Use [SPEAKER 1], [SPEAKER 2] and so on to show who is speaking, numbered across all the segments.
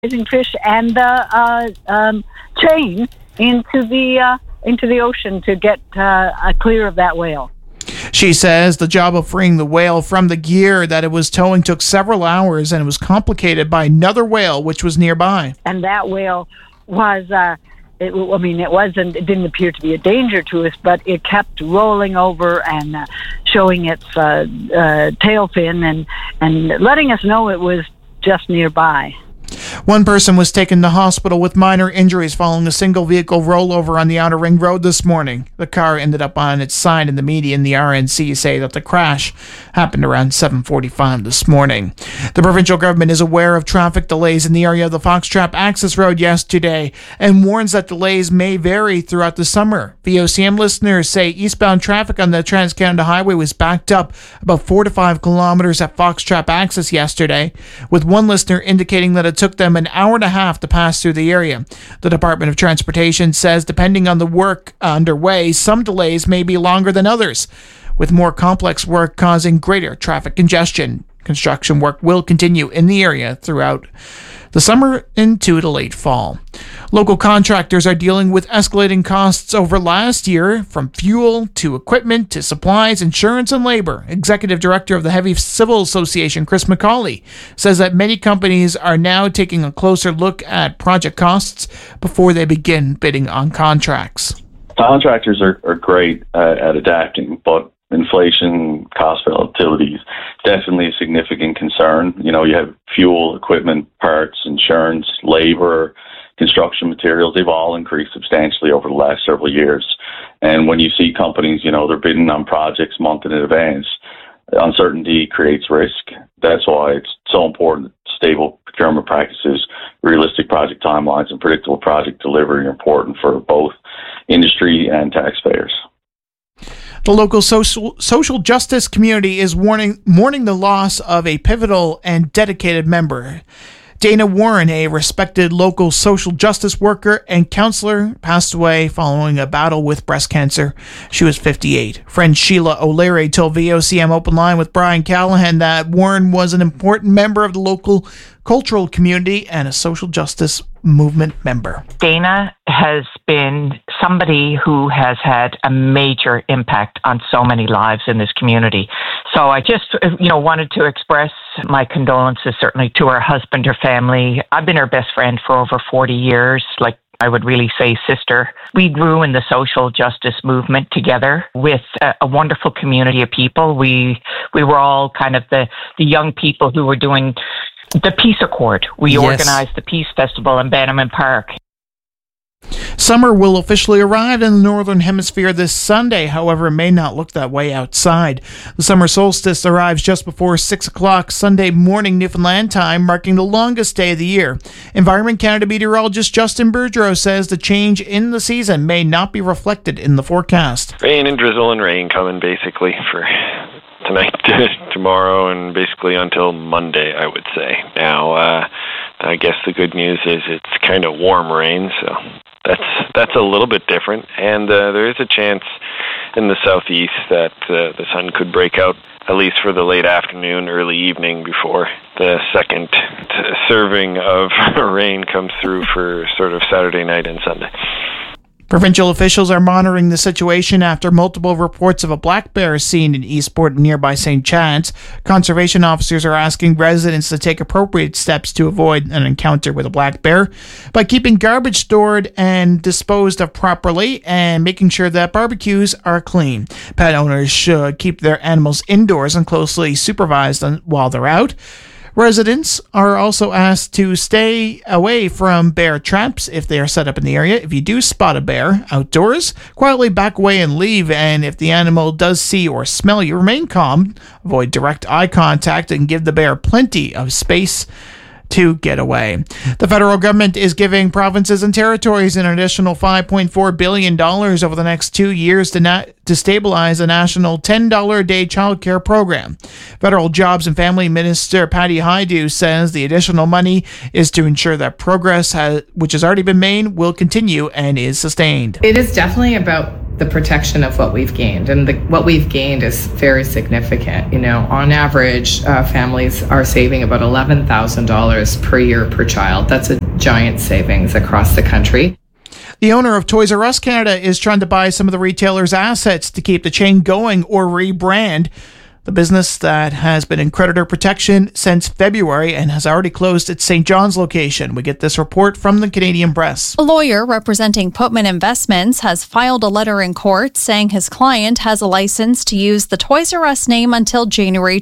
[SPEAKER 1] fish and the chain into the ocean to get clear of that whale.
[SPEAKER 2] She says the job of freeing the whale from the gear that it was towing took several hours, and it was complicated by another whale which was nearby.
[SPEAKER 1] And that whale was, it didn't appear to be a danger to us, but it kept rolling over and showing its tail fin and letting us know it was just nearby.
[SPEAKER 2] One person was taken to hospital with minor injuries following a single vehicle rollover on the Outer Ring Road this morning. The car ended up on its side in the media, and the RNC say that the crash happened around 7:45 this morning. The provincial government is aware of traffic delays in the area of the Fox Trap Access Road yesterday and warns that delays may vary throughout the summer. VOCM listeners say eastbound traffic on the Trans-Canada Highway was backed up about 4 to 5 kilometers at Fox Trap Access yesterday, with one listener indicating that it took them an hour and a half to pass through the area. The Department of Transportation says depending on the work underway, some delays may be longer than others, with more complex work causing greater traffic congestion. Construction work will continue in the area throughout the summer into the late fall. Local contractors are dealing with escalating costs over last year, from fuel to equipment to supplies, insurance, and labor. Executive Director of the Heavy Civil Association, Chris McCauley, says that many companies are now taking a closer look at project costs before they begin bidding on contracts.
[SPEAKER 3] Contractors are great at adapting, but inflation, cost volatility is definitely a significant concern. You know, you have fuel, equipment, parts, insurance, labor, construction materials. They've all increased substantially over the last several years. And when you see companies, they're bidding on projects months in advance, uncertainty creates risk. That's why it's so important. Stable procurement practices, realistic project timelines, and predictable project delivery are important for both industry and taxpayers.
[SPEAKER 2] The local social justice community is mourning the loss of a pivotal and dedicated member. Dana Warren, a respected local social justice worker and counselor, passed away following a battle with breast cancer. She was 58. Friend Sheila O'Leary told VOCM Open Line with Brian Callahan that Warren was an important member of the local cultural community and a social justice movement member.
[SPEAKER 4] Dana has been somebody who has had a major impact on so many lives in this community. So I just, wanted to express my condolences certainly to her husband, her family. I've been her best friend for over 40 years, like I would really say sister. We grew in the social justice movement together with a wonderful community of people. We were all kind of the young people who were doing the Peace Accord. We organized the Peace Festival in Bannerman Park.
[SPEAKER 2] Summer will officially arrive in the Northern Hemisphere this Sunday. However, it may not look that way outside. The summer solstice arrives just before 6 o'clock Sunday morning Newfoundland time, marking the longest day of the year. Environment Canada meteorologist Justin Boudreau says the change in the season may not be reflected in the forecast.
[SPEAKER 5] Rain and drizzle and rain coming basically for tonight, tomorrow, and basically until Monday, I would say. Now, I guess the good news is it's kind of warm rain, so that's a little bit different. And there is a chance in the southeast that the sun could break out, at least for the late afternoon, early evening, before the second serving of rain comes through for sort of Saturday night and Sunday.
[SPEAKER 2] Provincial officials are monitoring the situation after multiple reports of a black bear seen in Eastport and nearby St. Chad's. Conservation officers are asking residents to take appropriate steps to avoid an encounter with a black bear by keeping garbage stored and disposed of properly and making sure that barbecues are clean. Pet owners should keep their animals indoors and closely supervised while they're out. Residents are also asked to stay away from bear traps if they are set up in the area. If you do spot a bear outdoors, quietly back away and leave. And if the animal does see or smell you, remain calm, avoid direct eye contact, and give the bear plenty of space to get away. The federal government is giving provinces and territories an additional $5.4 billion over the next 2 years to stabilize a national $10 a day childcare program. Federal Jobs and Family Minister Patty Hajdu says the additional money is to ensure that progress, which has already been made, will continue and is sustained.
[SPEAKER 6] It is definitely about the protection of what we've gained. And what we've gained is very significant. On average, families are saving about $11,000 per year per child. That's a giant savings across the country.
[SPEAKER 2] The owner of Toys R Us Canada is trying to buy some of the retailer's assets to keep the chain going or rebrand. The business that has been in creditor protection since February and has already closed its St. John's location. We get this report from the Canadian Press.
[SPEAKER 7] A lawyer representing Putman Investments has filed a letter in court saying his client has a license to use the Toys R Us name until January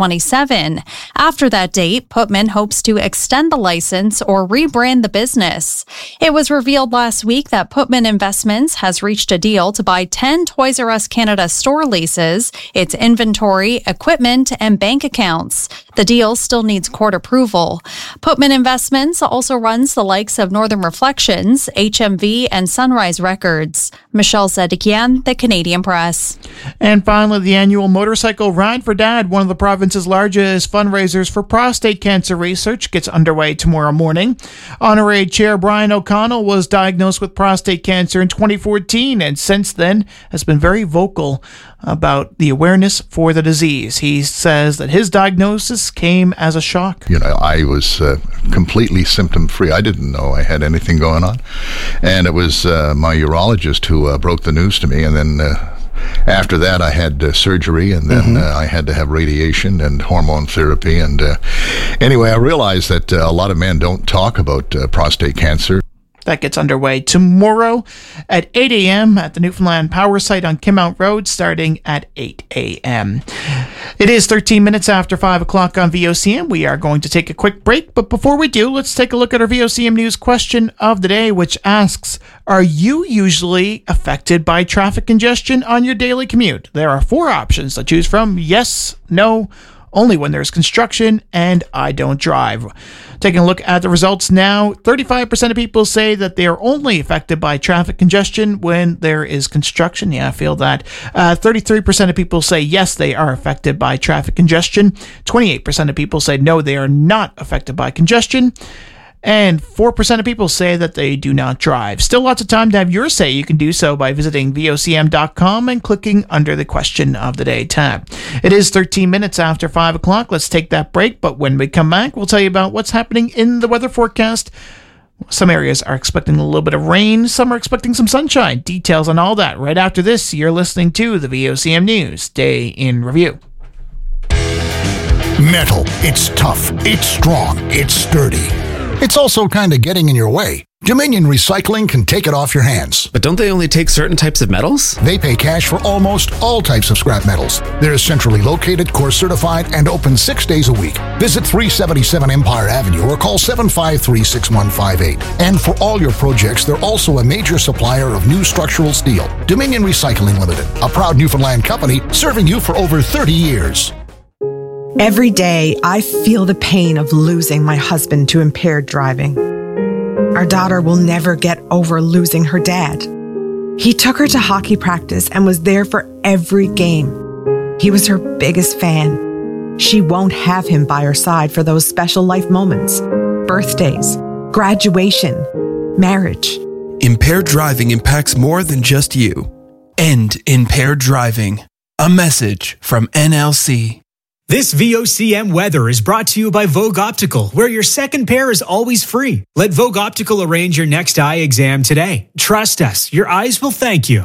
[SPEAKER 7] 2027. After that date, Putman hopes to extend the license or rebrand the business. It was revealed last week that Putman Investments has reached a deal to buy 10 Toys R Us Canada store leases, its inventory, equipment, and bank accounts. The deal still needs court approval. Putman Investments also runs the likes of Northern Reflections, HMV, and Sunrise Records. Michelle Zedekian, the Canadian Press.
[SPEAKER 2] And finally, the annual Motorcycle Ride for Dad, one of the province's largest fundraisers for prostate cancer research, gets underway tomorrow morning. Honorary Chair Brian O'Connell was diagnosed with prostate cancer in 2014 and since then has been very vocal about the awareness for the disease. He says that his diagnosis came as a shock.
[SPEAKER 8] I was completely symptom-free. I didn't know I had anything going on. And it was my urologist who broke the news to me. And then after that, I had surgery, and then I had to have radiation and hormone therapy. And anyway, I realized that a lot of men don't talk about prostate cancer.
[SPEAKER 2] That gets underway tomorrow at 8 a.m. at the Newfoundland Power Site on Kinmount Road, starting at 8 a.m. It is 13 minutes after 5 o'clock on VOCM. We are going to take a quick break, but before we do, let's take a look at our VOCM News question of the day, which asks, are you usually affected by traffic congestion on your daily commute? There are 4 options to choose from: yes, no, only when there's construction, and I don't drive. Taking a look at the results now, 35% of people say that they are only affected by traffic congestion when there is construction. Yeah, I feel that. 33% of people say yes, they are affected by traffic congestion. 28% of people say no, they are not affected by congestion. And 4% of people say that they do not drive. Still lots of time to have your say. You can do so by visiting vocm.com and clicking under the Question of the Day tab. It is 13 minutes after 5 o'clock. Let's take that break. But when we come back, we'll tell you about what's happening in the weather forecast. Some areas are expecting a little bit of rain. Some are expecting some sunshine. Details on all that right after this. You're listening to the VOCM News Day in Review.
[SPEAKER 9] Metal. It's tough. It's strong. It's sturdy. It's also kind of getting in your way. Dominion Recycling can take it off your hands.
[SPEAKER 10] But don't they only take certain types of metals?
[SPEAKER 9] They pay cash for almost all types of scrap metals. They're centrally located, course certified, and open 6 days a week. Visit 377 Empire Avenue or call 753-6158. And for all your projects, they're also a major supplier of new structural steel. Dominion Recycling Limited, a proud Newfoundland company serving you for over 30 years.
[SPEAKER 11] Every day, I feel the pain of losing my husband to impaired driving. Our daughter will never get over losing her dad. He took her to hockey practice and was there for every game. He was her biggest fan. She won't have him by her side for those special life moments, birthdays, graduation, marriage.
[SPEAKER 12] Impaired driving impacts more than just you. End impaired driving. A message from NLC.
[SPEAKER 13] This VOCM weather is brought to you by Vogue Optical, where your second pair is always free. Let Vogue Optical arrange your next eye exam today. Trust us, your eyes will thank you.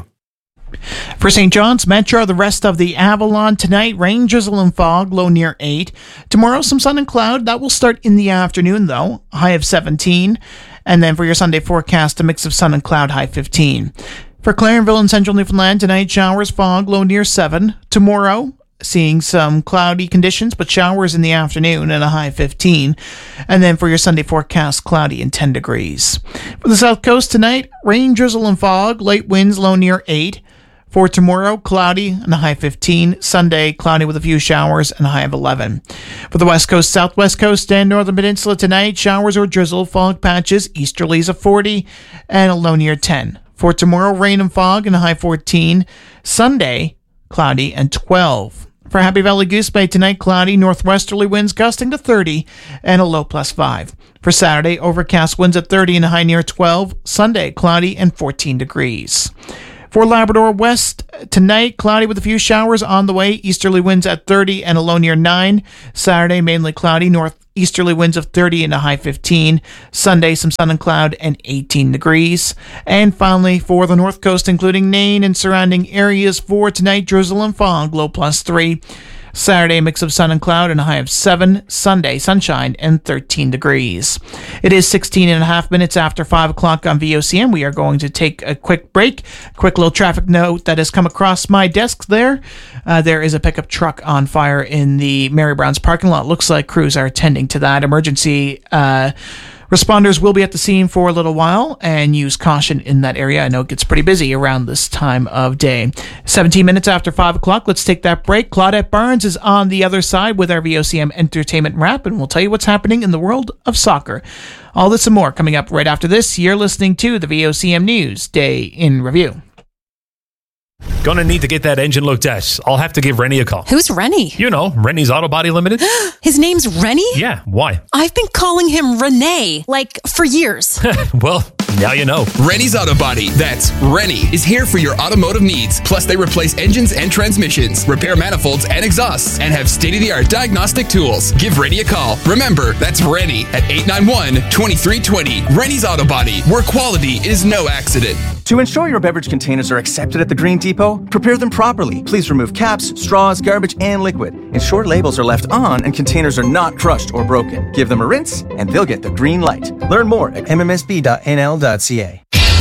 [SPEAKER 2] For St. John's Metro, the rest of the Avalon tonight, rain, drizzle, and fog, low near 8. Tomorrow, some sun and cloud. That will start in the afternoon, though, high of 17. And then for your Sunday forecast, a mix of sun and cloud, high 15. For Clarenville and Central Newfoundland, tonight, showers, fog, low near 7. Tomorrow, seeing some cloudy conditions, but showers in the afternoon and a high 15. And then for your Sunday forecast, cloudy and 10 degrees. For the South Coast tonight, rain, drizzle, and fog, light winds, low near 8. For tomorrow, cloudy and a high 15. Sunday, cloudy with a few showers and a high of 11. For the West Coast, Southwest Coast, and Northern Peninsula tonight, showers or drizzle, fog patches, easterlies of 40 and a low near 10. For tomorrow, rain and fog and a high 14. Sunday, cloudy and 12. For Happy Valley Goose Bay tonight, cloudy, northwesterly winds gusting to 30 and a low plus 5. For Saturday, overcast winds at 30 and a high near 12. Sunday, cloudy and 14 degrees. For Labrador West, tonight, cloudy with a few showers on the way. Easterly winds at 30 and a low near 9. Saturday, mainly cloudy. Northeasterly winds of 30 and a high 15. Sunday, some sun and cloud and 18 degrees. And finally, for the North Coast, including Nain and surrounding areas, for tonight, drizzle and fog, low +3. Saturday, a mix of sun and cloud and a high of 7. Sunday, sunshine and 13 degrees. It is 16 and a half minutes after 5 o'clock on VOCM. We are going to take a quick break. Quick little traffic note that has come across my desk there. There is a pickup truck on fire in the Mary Brown's parking lot. Looks like crews are attending to that. Emergency responders will be at the scene for a little while and use caution in that area. I know it gets pretty busy around this time of day. 17 minutes after 5 o'clock, let's take that break. Claudette Barnes is on the other side with our VOCM Entertainment Wrap, and we'll tell you what's happening in the world of soccer. All this and more coming up right after this. You're listening to the VOCM News Day in Review.
[SPEAKER 14] Gonna need to get that engine looked at. I'll have to give Rennie a call.
[SPEAKER 15] Who's Rennie?
[SPEAKER 14] You know, Rennie's Auto Body Limited.
[SPEAKER 15] His name's Rennie?
[SPEAKER 14] Yeah, why?
[SPEAKER 15] I've been calling him Renee, for years.
[SPEAKER 14] Well, now you know.
[SPEAKER 16] Rennie's Auto Body, that's Rennie, is here for your automotive needs. Plus, they replace engines and transmissions, repair manifolds and exhausts, and have state-of-the-art diagnostic tools. Give Rennie a call. Remember, that's Rennie at 891-2320. Rennie's Auto Body, where quality is no accident.
[SPEAKER 17] To ensure your beverage containers are accepted at the Green Depot, prepare them properly. Please remove caps, straws, garbage, and liquid. Ensure labels are left on and containers are not crushed or broken. Give them a rinse, and they'll get the green light. Learn more at mmsb.nl.ca.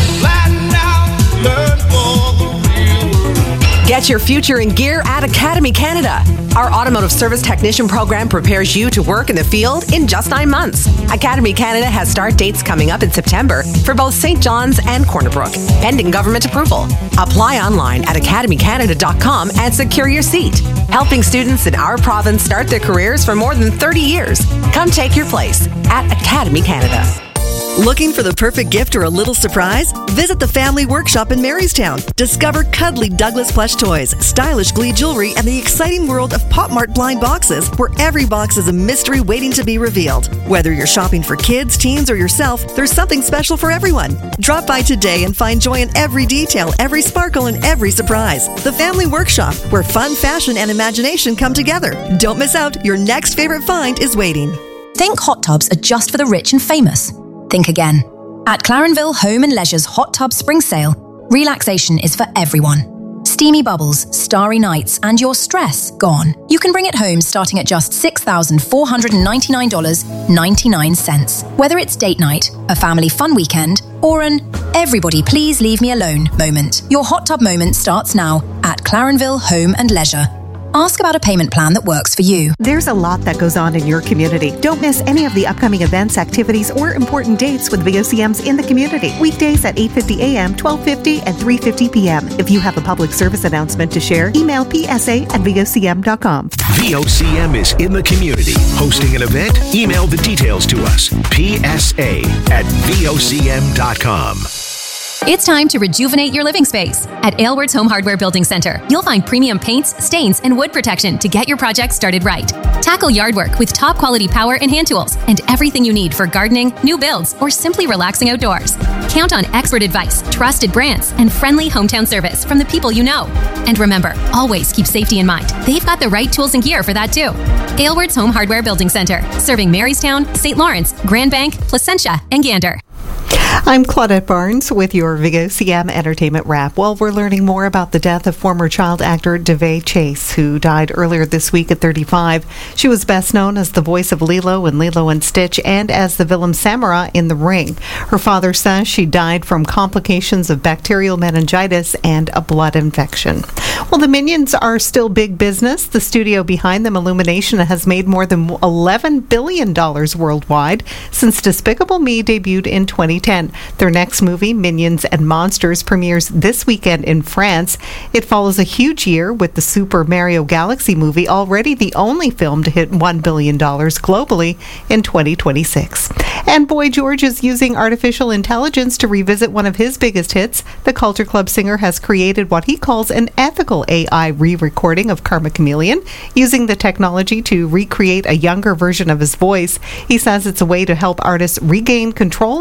[SPEAKER 18] Get your future in gear at Academy Canada. Our automotive service technician program prepares you to work in the field in just 9 months. Academy Canada has start dates coming up in September for both St. John's and Corner Brook, pending government approval. Apply online at academycanada.com and secure your seat. Helping students in our province start their careers for more than 30 years. Come take your place at Academy Canada.
[SPEAKER 19] Looking for the perfect gift or a little surprise? Visit the Family Workshop in Marystown. Discover cuddly Douglas plush toys, stylish Glee jewelry, and the exciting world of Pop Mart blind boxes, where every box is a mystery waiting to be revealed. Whether you're shopping for kids, teens, or yourself, there's something special for everyone. Drop by today and find joy in every detail, every sparkle, and every surprise. The Family Workshop, where fun, fashion, and imagination come together. Don't miss out. Your next favorite find is waiting.
[SPEAKER 20] Think hot tubs are just for the rich and famous? Think again. At Clarenville Home and Leisure's Hot Tub Spring Sale, relaxation is for everyone. Steamy bubbles, starry nights, and your stress gone. You can bring it home starting at just $6,499.99. Whether it's date night, a family fun weekend, or an everybody please leave me alone moment, your hot tub moment starts now at Clarenville Home and Leisure. Ask about a payment plan that works for you.
[SPEAKER 21] There's a lot that goes on in your community. Don't miss any of the upcoming events, activities, or important dates with VOCMs in the community. Weekdays at 8:50 a.m., 12:50, and 3:50 p.m. If you have a public service announcement to share, email psa@vocm.com.
[SPEAKER 22] VOCM is in the community. Hosting an event? Email the details to us. psa@vocm.com.
[SPEAKER 23] It's time to rejuvenate your living space. At Aylward's Home Hardware Building Center, you'll find premium paints, stains, and wood protection to get your project started right. Tackle yard work with top quality power and hand tools and everything you need for gardening, new builds, or simply relaxing outdoors. Count on expert advice, trusted brands, and friendly hometown service from the people you know. And remember, always keep safety in mind. They've got the right tools and gear for that too. Aylward's Home Hardware Building Center, serving Marystown, St. Lawrence, Grand Bank, Placentia, and Gander.
[SPEAKER 21] I'm Claudette Barnes with your VOCM Entertainment Wrap. Well, we're learning more about the death of former child actor Devay Chase, who died earlier this week at 35. She was best known as the voice of Lilo in Lilo and Stitch and as the villain Samara in The Ring. Her father says she died from complications of bacterial meningitis and a blood infection. Well, the Minions are still big business. The studio behind them, Illumination, has made more than $11 billion worldwide since Despicable Me debuted in 2010. Their next movie, Minions and Monsters, premieres this weekend in France. It follows a huge year with the Super Mario Galaxy movie, already the only film to hit $1 billion globally in 2026. And Boy George is using artificial intelligence to revisit one of his biggest hits. The Culture Club singer has created what he calls an ethical AI re-recording of Karma Chameleon, using the technology to recreate a younger version of his voice. He says it's a way to help artists regain control of music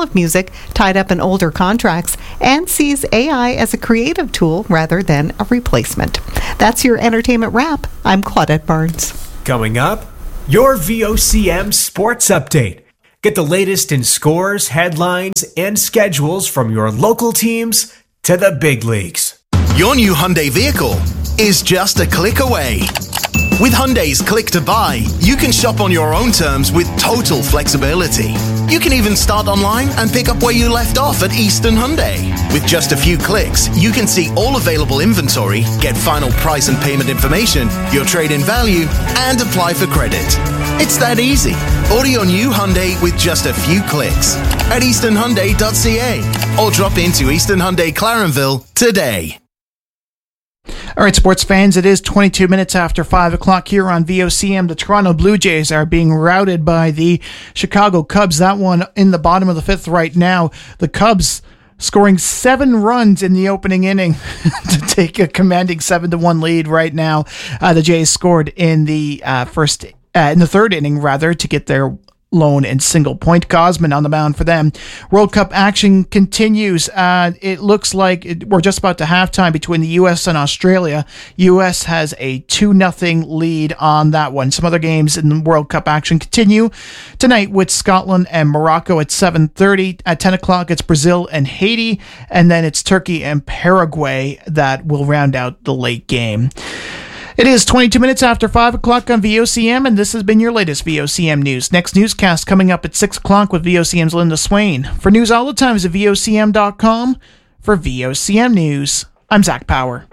[SPEAKER 21] music, tied up in older contracts, and sees AI as a creative tool rather than a replacement. That's your entertainment wrap. I'm Claudette Barnes.
[SPEAKER 13] Coming up, your VOCM Sports Update. Get the latest in scores, headlines, and schedules from your local teams to the big leagues.
[SPEAKER 1] Your new Hyundai vehicle is just a click away. With Hyundai's Click to Buy, you can shop on your own terms with total flexibility. You can even start online and pick up where you left off at Eastern Hyundai. With just a few clicks, you can see all available inventory, get final price and payment information, your trade-in value, and apply for credit. It's that easy. Order your new Hyundai with just a few clicks at easternhyundai.ca or drop into Eastern Hyundai Clarenville today.
[SPEAKER 2] All right, sports fans, it is 22 minutes after 5 o'clock here on VOCM. The Toronto Blue Jays are being routed by the Chicago Cubs. That one in the bottom of the fifth right now. The Cubs scoring 7 runs in the opening inning to take a commanding 7-1 lead right now. The Jays scored in the third inning, to get their lone and single point. Gausman on the mound for them. World Cup action continues. It looks like we're just about to halftime between the U.S. and Australia. U.S. has a 2-0 lead on that one. Some other games in the World Cup action continue tonight with Scotland and Morocco at 7:30. At 10 o'clock, it's Brazil and Haiti, and then it's Turkey and Paraguay that will round out the late game. It is 22 minutes after 5 o'clock on VOCM, and this has been your latest VOCM news. Next newscast coming up at 6 o'clock with VOCM's Linda Swain. For news all the time, visit VOCM.com. For VOCM News, I'm Zach Power.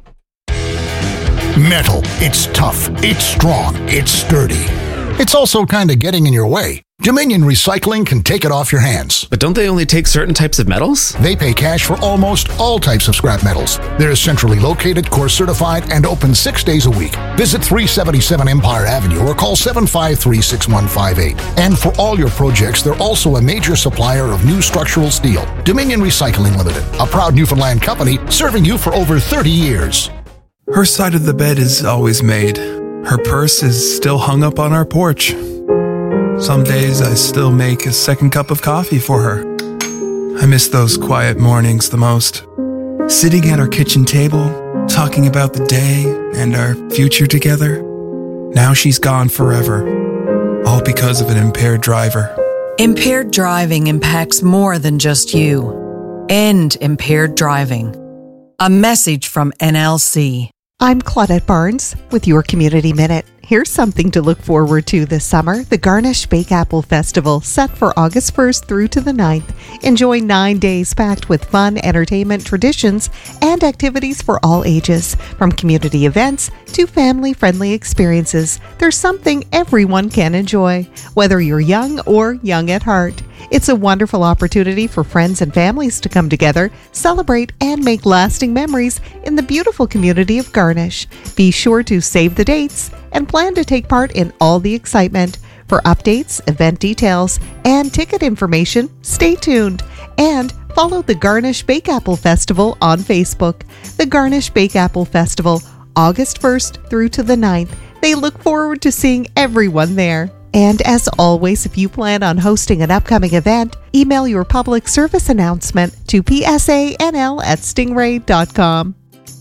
[SPEAKER 9] Metal. It's tough. It's strong. It's sturdy. It's also kind of getting in your way. Dominion Recycling can take it off your hands.
[SPEAKER 10] But don't they only take certain types of metals?
[SPEAKER 9] They pay cash for almost all types of scrap metals. They're centrally located, course certified, and open 6 days a week. Visit 377 Empire Avenue or call 753-6158. And for all your projects, they're also a major supplier of new structural steel. Dominion Recycling Limited, a proud Newfoundland company serving you for over 30 years.
[SPEAKER 12] Her side of the bed is always made. Her purse is still hung up on our porch. Some days I still make a second cup of coffee for her. I miss those quiet mornings the most. Sitting at our kitchen table, talking about the day and our future together. Now she's gone forever, all because of an impaired driver.
[SPEAKER 3] Impaired driving impacts more than just you. End impaired driving. A message from NLC.
[SPEAKER 21] I'm Claudette Barnes with your Community Minute. Here's something to look forward to this summer. The Garnish Bake Apple Festival, set for August 1st through to the 9th. Enjoy 9 days packed with fun, entertainment, traditions, and activities for all ages. From community events to family-friendly experiences, there's something everyone can enjoy, whether you're young or young at heart. It's a wonderful opportunity for friends and families to come together, celebrate, and make lasting memories in the beautiful community of Garnish. Be sure to save the dates and plan to take part in all the excitement. For updates, event details, and ticket information, stay tuned and follow the Garnish Bake Apple Festival on Facebook. The Garnish Bake Apple Festival, August 1st through to the 9th. They look forward to seeing everyone there. And as always, if you plan on hosting an upcoming event, email your public service announcement to psanl@stingray.com.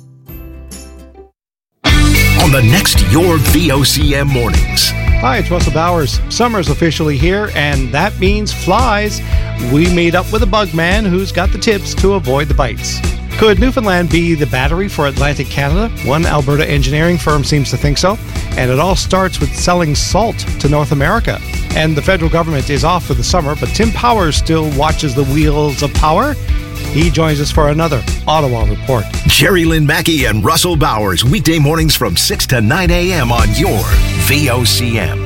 [SPEAKER 22] On the next Your VOCM Mornings.
[SPEAKER 4] Hi, it's Russell Bowers. Summer's officially here, and that means flies. We made up with a bug man who's got the tips to avoid the bites. Could Newfoundland be the battery for Atlantic Canada? One Alberta engineering firm seems to think so. And it all starts with selling salt to North America. And the federal government is off for the summer, but Tim Powers still watches the wheels of power. He joins us for another Ottawa Report.
[SPEAKER 22] Jerry Lynn Mackey and Russell Bowers, weekday mornings from 6 to 9 a.m. on your VOCM.